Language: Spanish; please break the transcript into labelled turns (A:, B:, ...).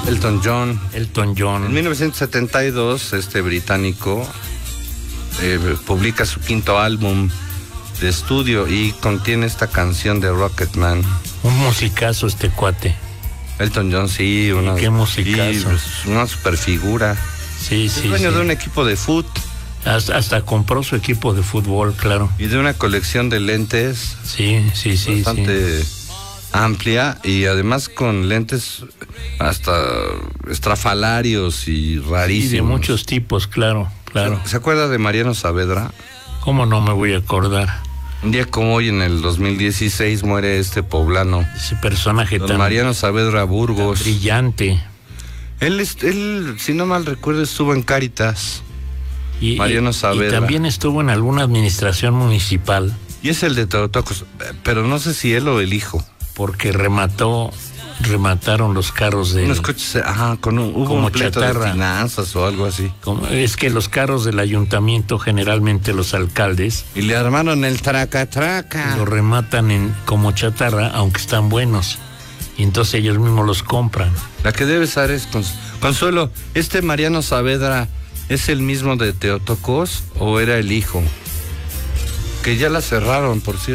A: Elton John.
B: Elton John.
A: En 1972, este británico publica su quinto álbum de estudio y contiene esta canción de Rocketman.
B: Un musicazo este cuate.
A: Elton John, sí,
B: qué musicazo.
A: Sí, una super figura.
B: Sí,
A: es dueño de un equipo de fútbol.
B: Hasta compró su equipo de fútbol, claro.
A: Y de una colección de lentes.
B: Sí.
A: Bastante amplia y además con lentes hasta estrafalarios y rarísimos.
B: Y de muchos tipos, claro.
A: ¿Se acuerda de Mariano Saavedra?
B: ¿Cómo no me voy a acordar?
A: Un día como hoy, en el 2016, muere este poblano.
B: Ese personaje
A: don Mariano Saavedra Burgos.
B: Brillante.
A: Él, si no mal recuerdo, estuvo en Cáritas. Mariano Saavedra.
B: Y también estuvo en alguna administración municipal.
A: Y es el de Teotocos, pero no sé si él o el hijo.
B: Porque remataron los carros de...
A: Unos coches, hubo
B: como
A: un pleito
B: chatarra.
A: de finanzas o algo así.
B: Es que los carros del ayuntamiento, generalmente los alcaldes...
A: Y le armaron el traca-traca.
B: Lo rematan como chatarra, aunque están buenos. Y entonces ellos mismos los compran.
A: La que debe estar es Consuelo, ¿este Mariano Saavedra es el mismo de Teotocos o era el hijo? Que ya la cerraron, por cierto.